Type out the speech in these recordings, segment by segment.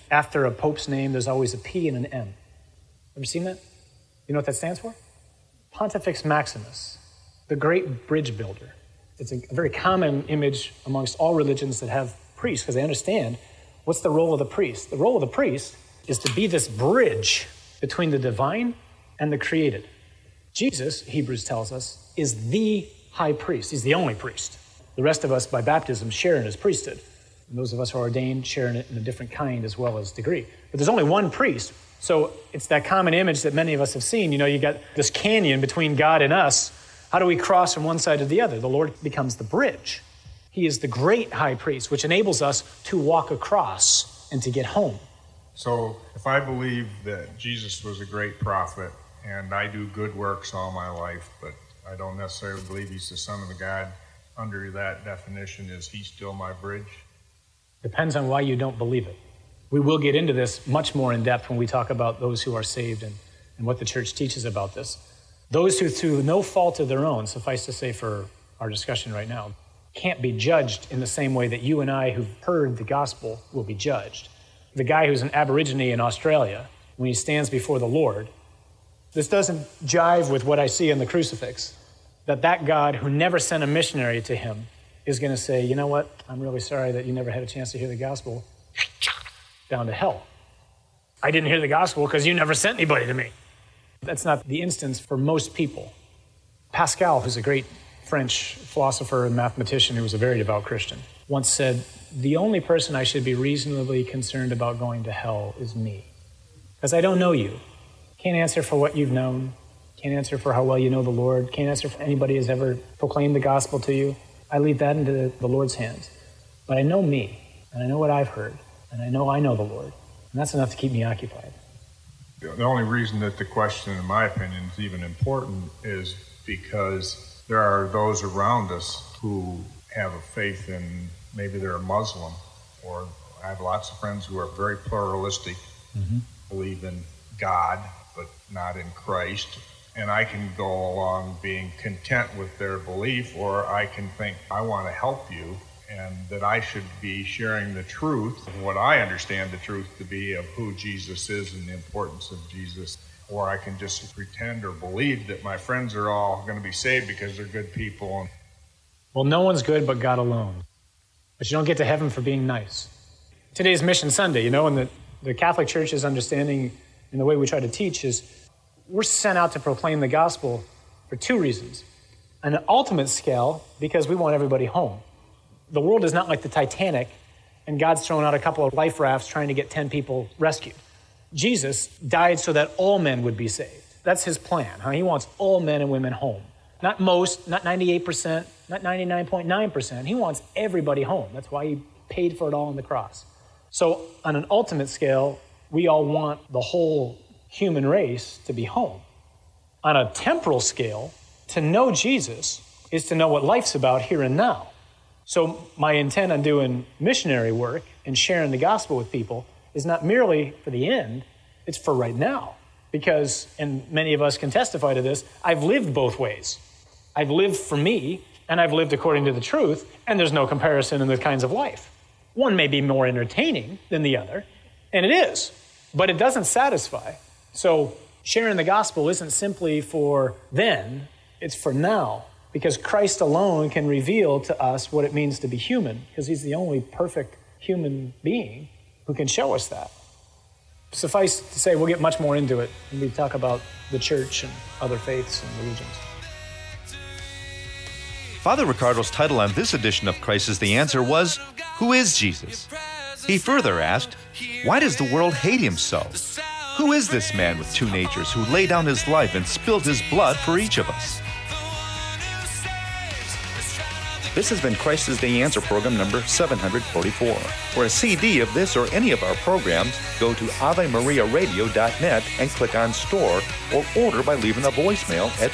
after a pope's name, there's always a P and an M. Ever seen that? You know what that stands for? Pontifex Maximus, the great bridge builder. It's a very common image amongst all religions that have priests, because they understand what's the role of the priest. The role of the priest is to be this bridge between the divine and the created. Jesus, Hebrews tells us, is the high priest. He's the only priest. The rest of us, by baptism, share in his priesthood. And those of us who are ordained share in it in a different kind as well as degree. But there's only one priest. So it's that common image that many of us have seen. You got this canyon between God and us. How do we cross from one side to the other? The Lord becomes the bridge. He is the great high priest, which enables us to walk across and to get home. So if I believe that Jesus was a great prophet and I do good works all my life, but I don't necessarily believe he's the Son of God, under that definition, is he still my bridge? Depends on why you don't believe it. We will get into this much more in depth when we talk about those who are saved and what the church teaches about this. Those who, through no fault of their own, suffice to say for our discussion right now, can't be judged in the same way that you and I who've heard the gospel will be judged. The guy who's an Aborigine in Australia, when he stands before the Lord, this doesn't jive with what I see in the crucifix, that God who never sent a missionary to him is going to say, you know what, I'm really sorry that you never had a chance to hear the gospel, down to hell. I didn't hear the gospel because you never sent anybody to me. That's not the instance for most people. Pascal, who's a great French philosopher and mathematician who was a very devout Christian, once said, the only person I should be reasonably concerned about going to hell is me. Because I don't know you. Can't answer for what you've known. Can't answer for how well you know the Lord. Can't answer for anybody has ever proclaimed the gospel to you. I leave that into the Lord's hands. But I know me, and I know what I've heard, and I know the Lord. And that's enough to keep me occupied. The only reason that the question, in my opinion, is even important is because there are those around us who have a faith in, maybe they're a Muslim, or I have lots of friends who are very pluralistic, believe in God, but not in Christ. And I can go along being content with their belief, or I can think, I want to help you, and that I should be sharing the truth of what I understand the truth to be of who Jesus is and the importance of Jesus. Or I can just pretend or believe that my friends are all going to be saved because they're good people. Well, no one's good but God alone. But you don't get to heaven for being nice. Today's Mission Sunday, and the Catholic Church's understanding and the way we try to teach is we're sent out to proclaim the gospel for two reasons. On an ultimate scale, because we want everybody home. The world is not like the Titanic, and God's thrown out a couple of life rafts trying to get 10 people rescued. Jesus died so that all men would be saved. That's his plan. He wants all men and women home. Not most, not 98%, not 99.9%. He wants everybody home. That's why he paid for it all on the cross. So on an ultimate scale, we all want the whole human race to be home. On a temporal scale, to know Jesus is to know what life's about here and now. So my intent on doing missionary work and sharing the gospel with people is not merely for the end, it's for right now. Because, and many of us can testify to this, I've lived both ways. I've lived for me, and I've lived according to the truth, and there's no comparison in the kinds of life. One may be more entertaining than the other, and it is, but it doesn't satisfy. So sharing the gospel isn't simply for then, it's for now. Because Christ alone can reveal to us what it means to be human, because he's the only perfect human being who can show us that. Suffice to say, we'll get much more into it when we talk about the church and other faiths and religions. Father Riccardo's title on this edition of Christ is the Answer was, Who is Jesus? He further asked, why does the world hate him so? Who is this man with two natures who laid down his life and spilled his blood for each of us? This has been Christ is the Answer program number 744. For a CD of this or any of our programs, go to AveMariaRadio.net and click on Store, or order by leaving a voicemail at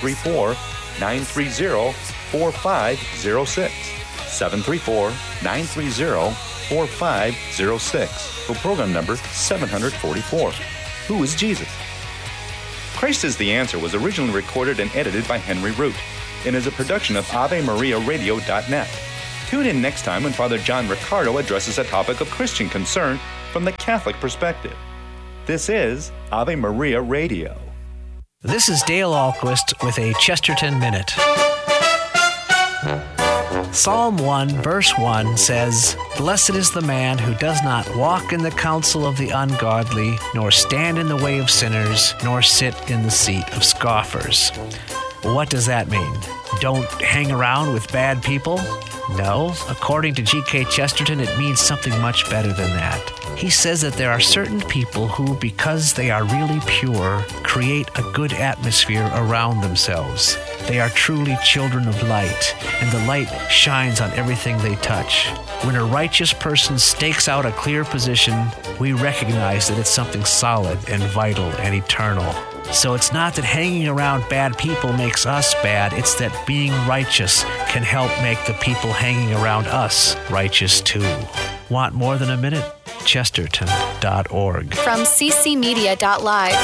734-930-4506. 734-930-4506 for program number 744. Who is Jesus? Christ is the Answer was originally recorded and edited by Henry Root and is a production of AveMariaRadio.net. Tune in next time when Father John Riccardo addresses a topic of Christian concern from the Catholic perspective. This is Ave Maria Radio. This is Dale Ahlquist with a Chesterton Minute. Psalm 1, verse 1 says, "Blessed is the man who does not walk in the counsel of the ungodly, nor stand in the way of sinners, nor sit in the seat of scoffers." What does that mean? Don't hang around with bad people? No. According to G.K. Chesterton, it means something much better than that. He says that there are certain people who, because they are really pure, create a good atmosphere around themselves. They are truly children of light, and the light shines on everything they touch. When a righteous person stakes out a clear position, we recognize that it's something solid and vital and eternal. So it's not that hanging around bad people makes us bad, it's that being righteous can help make the people hanging around us righteous too. Want more than a minute? Chesterton.org. From ccmedia.live.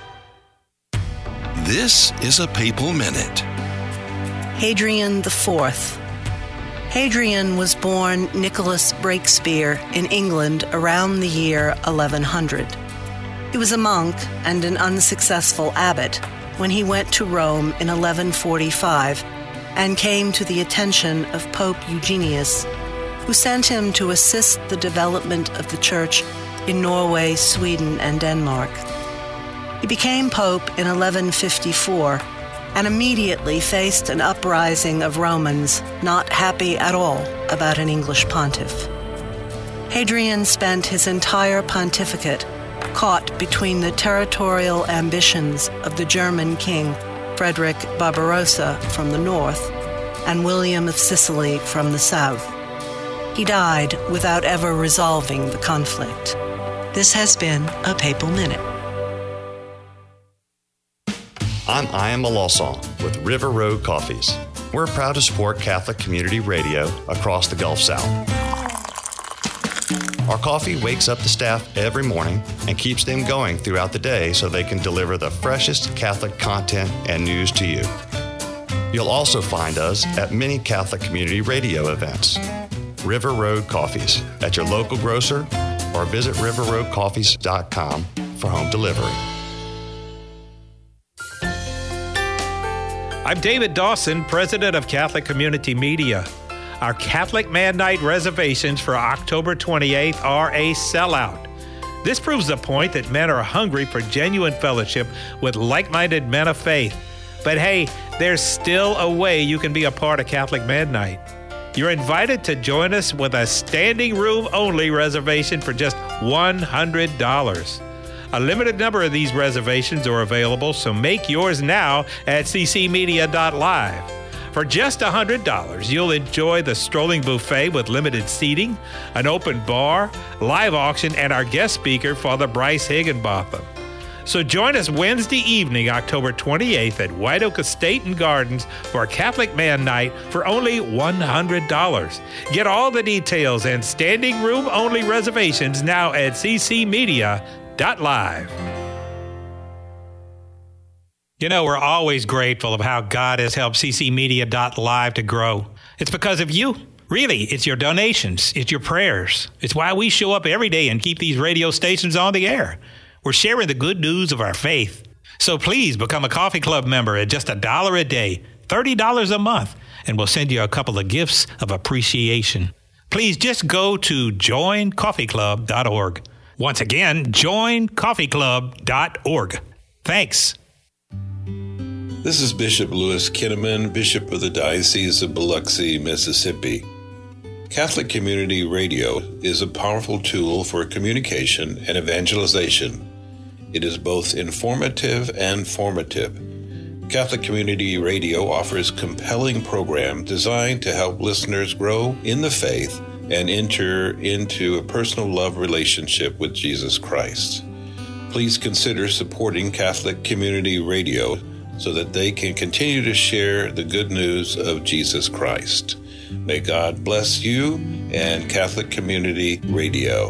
This is a Papal Minute. Hadrian IV. Hadrian was born Nicholas Breakspear in England around the year 1100. He was a monk and an unsuccessful abbot when he went to Rome in 1145 and came to the attention of Pope Eugenius, who sent him to assist the development of the Church in Norway, Sweden, and Denmark. He became Pope in 1154 and immediately faced an uprising of Romans not happy at all about an English pontiff. Hadrian spent his entire pontificate caught between the territorial ambitions of the German king Frederick Barbarossa from the north and William of Sicily from the south. He died without ever resolving the conflict. This has been a Papal Minute. I'm Ian Malosson with River Road Coffees. We're proud to support Catholic Community Radio across the Gulf South. Our coffee wakes up the staff every morning and keeps them going throughout the day so they can deliver the freshest Catholic content and news to you. You'll also find us at many Catholic Community Radio events. River Road Coffees at your local grocer or visit riverroadcoffees.com for home delivery. I'm David Dawson, president of Catholic Community Media. Our Catholic Man Night reservations for October 28th are a sellout. This proves the point that men are hungry for genuine fellowship with like-minded men of faith. But hey, there's still a way you can be a part of Catholic Man Night. You're invited to join us with a standing room only reservation for just $100. A limited number of these reservations are available, so make yours now at ccmedia.live. For just $100, you'll enjoy the strolling buffet with limited seating, an open bar, live auction, and our guest speaker, Father Bryce Higginbotham. So join us Wednesday evening, October 28th at White Oak Estate and Gardens for Catholic Man Night for only $100. Get all the details and standing room only reservations now at ccmedia.live. You know, we're always grateful of how God has helped ccmedia.live to grow. It's because of you. Really, it's your donations. It's your prayers. It's why we show up every day and keep these radio stations on the air. We're sharing the good news of our faith. So please become a Coffee Club member at just $1 a day, $30 a month, and we'll send you a couple of gifts of appreciation. Please just go to joincoffeeclub.org. Once again, joincoffeeclub.org. Thanks. This is Bishop Louis Kinnaman, Bishop of the Diocese of Biloxi, Mississippi. Catholic Community Radio is a powerful tool for communication and evangelization. It is both informative and formative. Catholic Community Radio offers compelling programs designed to help listeners grow in the faith and enter into a personal love relationship with Jesus Christ. Please consider supporting Catholic Community Radio so that they can continue to share the good news of Jesus Christ. May God bless you and Catholic Community Radio.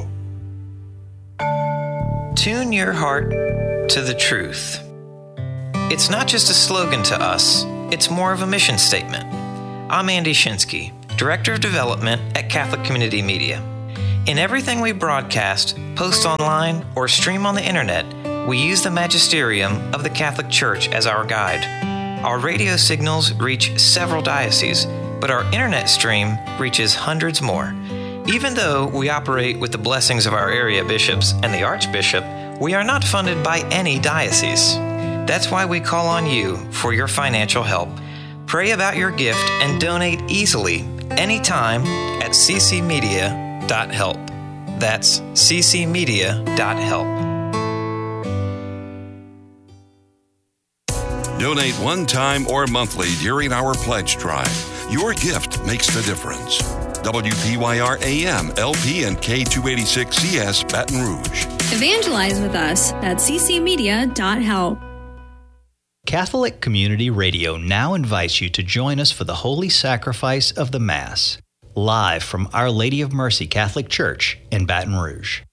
Tune your heart to the truth. It's not just a slogan to us, it's more of a mission statement. I'm Andy Shinsky, Director of Development at Catholic Community Media. In everything we broadcast, post online, or stream on the internet, we use the magisterium of the Catholic Church as our guide. Our radio signals reach several dioceses, but our internet stream reaches hundreds more. Even though we operate with the blessings of our area bishops and the Archbishop, we are not funded by any diocese. That's why we call on you for your financial help. Pray about your gift and donate easily, anytime at ccmedia.help. That's ccmedia.help. Donate one time or monthly during our pledge drive. Your gift makes the difference. WPYR AM, LP, and K286CS Baton Rouge. Evangelize with us at ccmedia.help. Catholic Community Radio now invites you to join us for the Holy Sacrifice of the Mass, live from Our Lady of Mercy Catholic Church in Baton Rouge.